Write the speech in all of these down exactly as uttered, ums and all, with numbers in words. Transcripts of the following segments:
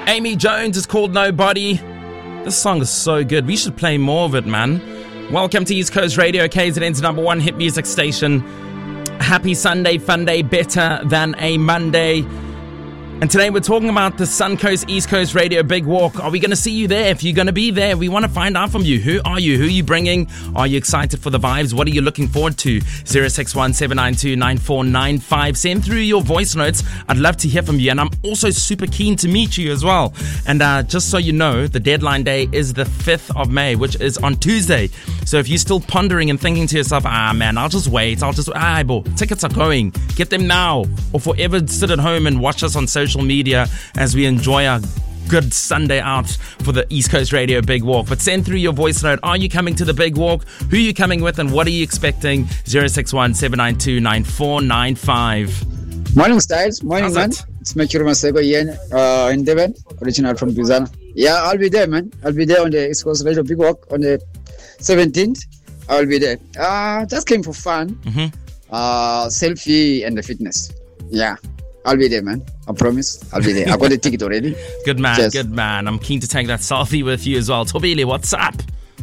Amy Jones is called Nobody. This song is so good. We should play more of it, man. Welcome to East Coast Radio, K Z N's number one hit music station. Happy Sunday, fun day, better than a Monday. And today we're talking about the Suncoast East Coast Radio Big Walk. Are we going to see you there? If you're going to be there, we want to find out from you. Who are you? Who are you bringing? Are you excited for the vibes? What are you looking forward to? zero six one seven nine two nine four nine five. Send through your voice notes. I'd love to hear from you. And I'm also super keen to meet you as well. And uh, just so you know, the deadline day is the fifth of May, which is on Tuesday. So if you're still pondering and thinking to yourself, ah, man, I'll just wait. I'll just, ah, bo, tickets are going. Get them now. Or forever sit at home and watch us on social media as we enjoy our good Sunday out for the East Coast Radio Big Walk. But send through your voice note. Are you coming to the Big Walk? Who are you coming with and what are you expecting? zero six one seven nine two nine four nine five. Morning, Styles. Morning, How's man. it? It's Mercury Masego here uh, in Devon, original from Bizana. Yeah, I'll be there, man. I'll be there on the East Coast Radio Big Walk on the seventeenth. I'll be there. Uh, just came for fun. Mm-hmm. Uh, selfie and the fitness. Yeah. I'll be there, man. I promise. I'll be there. I got the ticket already. Good man, Just. good man. I'm keen to take that selfie with you as well. Tobile, what's up?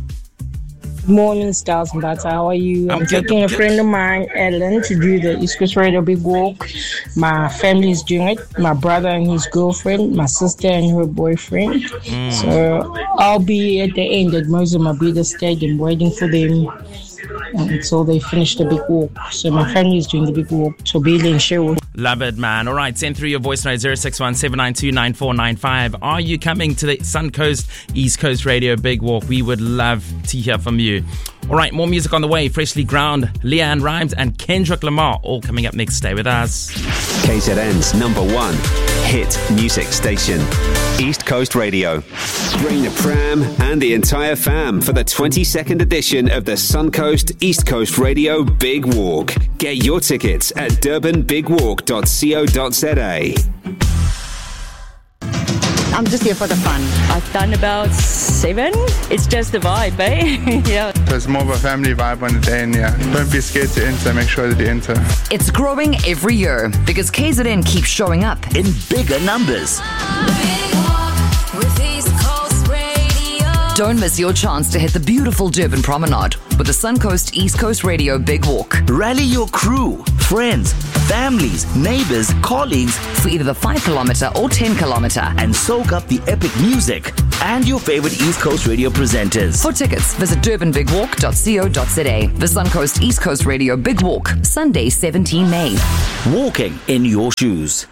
Morning, Stars and Bata. How are you? I'm I'm, good, taking I'm a good. friend of mine, Ellen, to do the East Coast Radio Big Walk. My family is doing it. My brother and his girlfriend, my sister and her boyfriend. Mm. So I'll be at the end at Mozambique Mabhida Stadium waiting for them until they finish the big walk. So my family is doing the big walk. Tobile and Sherwood. Love it, man. All right, send through your voice note zero six one seven nine two nine four nine five. Are you coming to the Suncoast East Coast Radio Big Walk? We would love to hear from you. All right, more music on the way. Freshly Ground, Leanne Rimes and Kendrick Lamar all coming up next. Stay with us. K Z N's number one hit music station, East Coast Radio. Bring the pram and the entire fam for the twenty-second edition of the Suncoast East Coast Radio Big Walk. Get your tickets at durban big walk dot co dot za. I'm just here for the fun. I've done about seven. It's just the vibe, eh? Yeah. There's more of a family vibe on the day, and yeah, don't be scared to enter. Make sure that you enter. It's growing every year because K Z N keeps showing up in bigger numbers. Don't miss your chance to hit the beautiful Durban Promenade with the Suncoast East Coast Radio Big Walk. Rally your crew, friends, families, neighbors, colleagues For either the five kilometer or ten kilometer. and soak up the epic music and your favorite East Coast Radio presenters. For tickets, visit durban big walk dot co dot za. The Suncoast East Coast Radio Big Walk, Sunday, seventeenth of May. Walking in your shoes.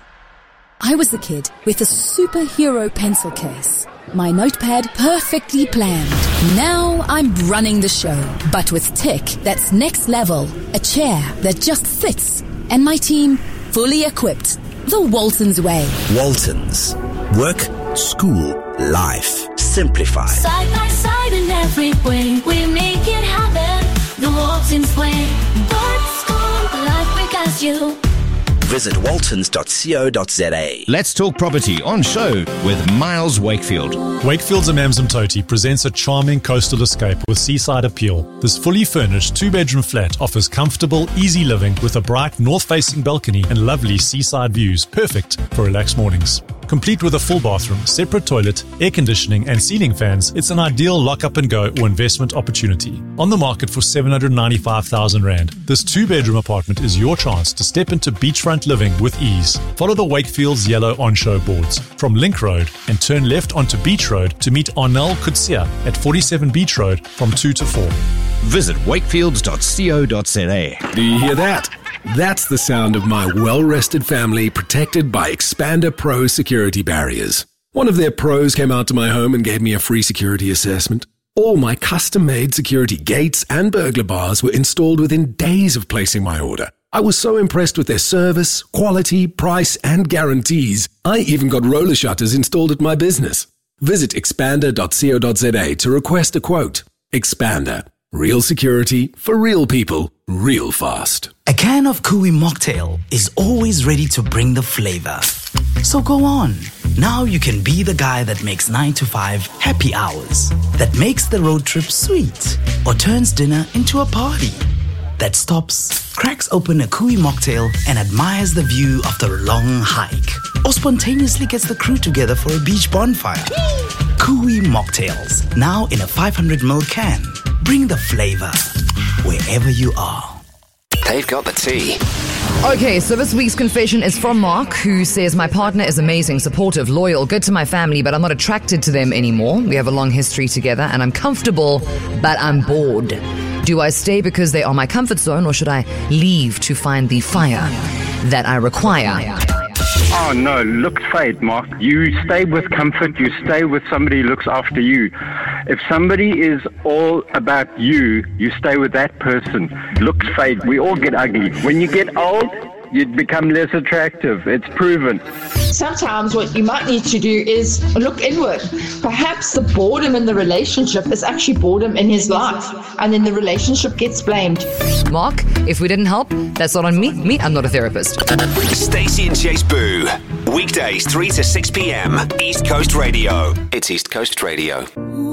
I was a kid with a superhero pencil case. My notepad perfectly planned. Now I'm running the show, but with tech that's next level. A chair that just fits. And my team fully equipped. The Waltons way. Waltons. Work, school, life. Simplify. Side by side in every way, we make it happen. The Waltons way. Work, school, life, we got you. Visit waltons dot co dot za. Let's talk property on show with Miles Wakefield. Wakefield's Amanzimtoti presents a charming coastal escape with seaside appeal. This fully furnished two-bedroom flat offers comfortable, easy living with a bright north-facing balcony and lovely seaside views, perfect for relaxed mornings. Complete with a full bathroom, separate toilet, air conditioning and ceiling fans, it's an ideal lock-up-and-go or investment opportunity. On the market for seven hundred ninety-five thousand rand, this two-bedroom apartment is your chance to step into beachfront living with ease. Follow the Wakefield's yellow on-show boards from Link Road and turn left onto Beach Road to meet Arnel Kutsia at forty-seven Beach Road from two to four. Visit wakefields dot co dot za. Do you hear that? That's the sound of my well-rested family protected by Expander Pro security barriers. One of their pros came out to my home and gave me a free security assessment. All my custom-made security gates and burglar bars were installed within days of placing my order. I was so impressed with their service, quality, price, and guarantees. I even got roller shutters installed at my business. Visit expander dot co dot za to request a quote. Expander. Real security for real people, real fast. A can of Kui mocktail is always ready to bring the flavor. So go on. Now you can be the guy that makes nine to five happy hours, that makes the road trip sweet, or turns dinner into a party, that stops cracks open a Kui mocktail and admires the view after a long hike, or spontaneously gets the crew together for a beach bonfire. Kui mocktails, now in a five hundred milliliter can. Bring the flavor wherever you are. They've got the tea. Okay, so this week's confession is from Mark, who says, my partner is amazing, supportive, loyal, good to my family, but I'm not attracted to them anymore. We have a long history together and I'm comfortable, but I'm bored. Do I stay because they are my comfort zone, or should I leave to find the fire that I require? Oh no, looks fade, Mark. You stay with comfort, you stay with somebody who looks after you. If somebody is all about you, you stay with that person. Looks fade. We all get ugly. When you get old, you become less attractive. It's proven. Sometimes what you might need to do is look inward. Perhaps the boredom in the relationship is actually boredom in his life, and then the relationship gets blamed. Mark, if we didn't help, that's not on me. Me, I'm not a therapist. Stacey and Chase Boo. Weekdays three to six p.m. East Coast Radio. It's East Coast Radio.